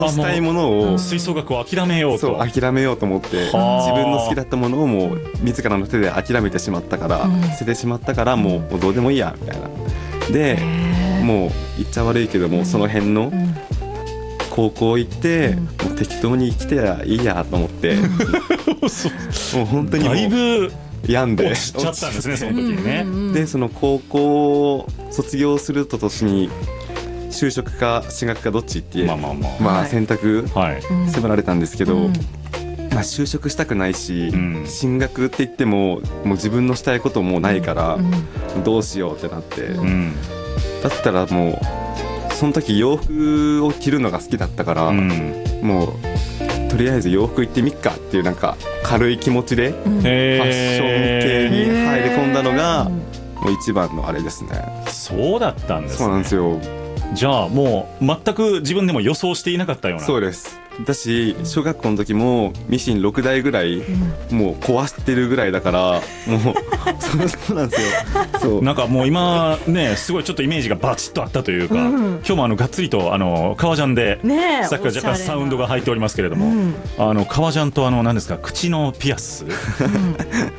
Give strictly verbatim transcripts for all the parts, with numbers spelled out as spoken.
したいものを吹奏楽を諦めようとそう諦めようと思って自分の好きだったものをもう自らの手で諦めてしまったから、うん、捨ててしまったからもう、もうどうでもいいやみたいなでもう言っちゃ悪いけども、うん、その辺の高校行って、うん、もう適当に生きてりゃいいやと思って、うん、もう本当にもうだいぶ病んで落ちちゃったんですねその時にね、うんうんうん、 でその高校を卒業すると年に就職か進学かどっちってまあまあまあ、まあ、選択迫られたんですけど、はいまあ、就職したくないし、うん、進学って言ってももう自分のしたいこともないから、うん、どうしようってなって、うん、だったらもうその時洋服を着るのが好きだったから、うん、もうとりあえず洋服行ってみっかっていうなんか軽い気持ちでファッション系に入り込んだのがもう一番のあれですね。 そうだったんですね。 そうなんですよ。 じゃあもう全く自分でも予想していなかったような。 そうです。だし小学校の時もミシンろくだいぐらいもう壊してるぐらいだからもうそうなんですよ。そうなんかもう今ねすごいちょっとイメージがバチッとあったというか、うん、今日もあのがっつりとあの革ジャンで、ね、さっきから若干サウンドが入っておりますけれども、うん、あの革ジャンとあの何ですか口のピアス、うん、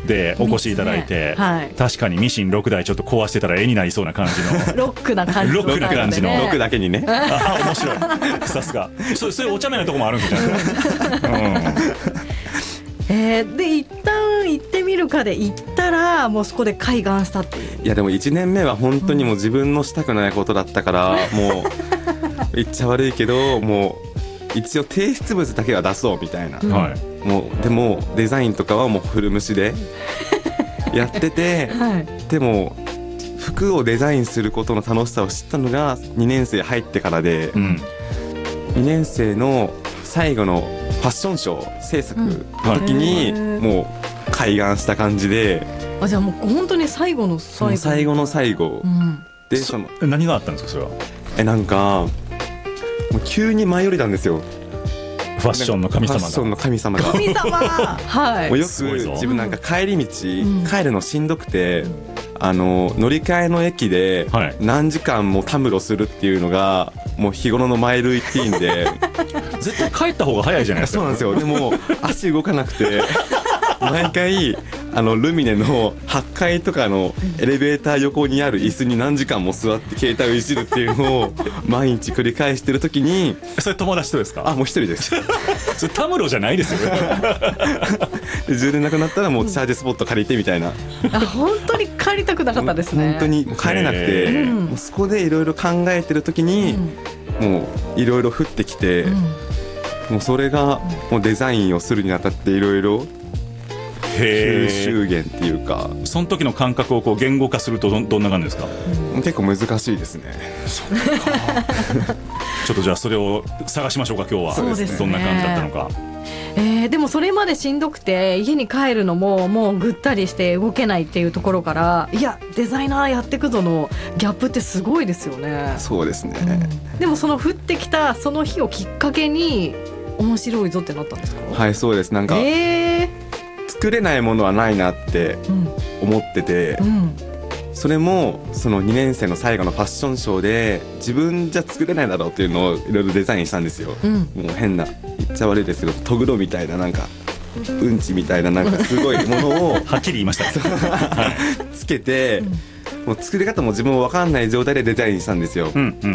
でお越しいただいて、ねはい、確かにミシンろくだいちょっと壊してたら絵になりそうな感じのロックな感じのロックな感じのロックだけにねああ面白いさすがそそういうお茶目なとこもあるんじゃないですか、うんえー、で一旦行ってみるかで行ったらもうそこで開眼したっていう。 いやでもいちねんめは本当にもう自分のしたくないことだったから、うん、もう言っちゃ悪いけどもう一応提出物だけは出そうみたいな、うん、もうでもデザインとかはもう古虫でやってて、はい、でも服をデザインすることの楽しさを知ったのがにねん生入ってからで、うん、にねん生の最後のファッションショー制作の時にもう開眼した感じで、 うん、あじゃあもう本当に最後の最後最後の最後、うん、でその何があったんですかそれは。 えなんかもう急に舞い降りたんですよファッションの神様が。 ファッションの神様が神様はいもうよく自分なんか帰り道、うん、帰るのしんどくて、うん、あの乗り換えの駅で何時間もたむろするっていうのがもう日頃のマイルーティーンで絶対帰った方が早いじゃないですか。 そうなんですよ。でも足動かなくて毎回あのルミネのはちかいとかのエレベーター横にある椅子に何時間も座って携帯をいじるっていうのを毎日繰り返してる時にそれ友達とですか。 あもう一人ですそれタムロじゃないですよで充電なくなったらもうチャージスポット借りてみたいな、 うん、あ本当に帰りたくなかったですね。 本当に帰れなくて、もうそこでいろいろ考えてる時に、うん、もういろいろ降ってきて、うん、もうそれがもうデザインをするにあたっていろいろ吸収源っていうか、 その時の感覚をこう言語化すると ど, どんな感じですか。 うん、結構難しいですね。 そうかちょっとじゃあそれを探しましょうか今日は。 そうですね、 どんな感じだったのか。 えー、でもそれまでしんどくて家に帰るのももうぐったりして動けないっていうところから、いやデザイナーやってくぞのギャップってすごいですよね。 そうですね、 うん、でもその降ってきたその日をきっかけに面白いぞってなったんですか。 はいそうです。なんか、えー、作れないものはないなって思ってて、うんうん、それもそのにねん生の最後のファッションショーで自分じゃ作れないだろうっていうのをいろいろデザインしたんですよ、うん、もう変な言っちゃ悪いですけどトグロみたいななんかうんちみたいななんかすごいものをはっきり言いましたつけて、うん、もう作り方も自分も分かんない状態でデザインしたんですよ、うんうんうん、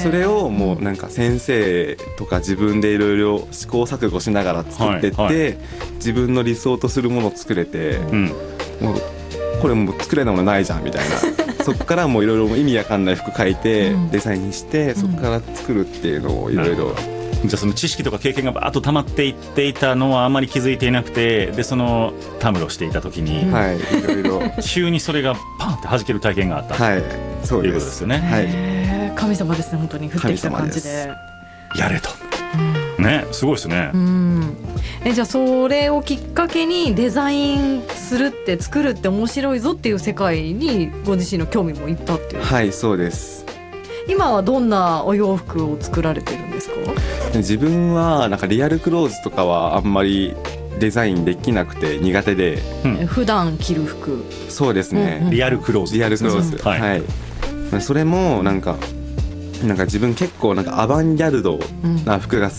それをもうなんか先生とか自分でいろいろ試行錯誤しながら作ってって、はいはい、自分の理想とするものを作れて、うん、もうこれもう作れないものないじゃんみたいなそこからもういろいろ意味わかんない服描いてデザインにして、うん、そこから作るっていうのをいろいろ。 じゃあその知識とか経験がバーッと溜まっていっていたのはあんまり気づいていなくて、でそのたむろしていた時に、はい、いろいろ急にそれがパンって弾ける体験があった、はい、そういうことですよね、 はい、神様ですね。本当に降ってきた感じでやれと、うん、ねすごいですね、うん、 えじゃあそれをきっかけにデザインするって作るって面白いぞっていう世界にご自身の興味もいったっていう。 はいそうです。 今はどんなお洋服を作られてるんですか。 自分はなんかリアルクローズとかはあんまりデザインできなくて苦手で、 うん、普段着る服。 そうですね、 うんうん、リアルクローズリアルクローズ、うん、はい、はい、それもなんかなんか自分結構なんかアバンギャルドな服が好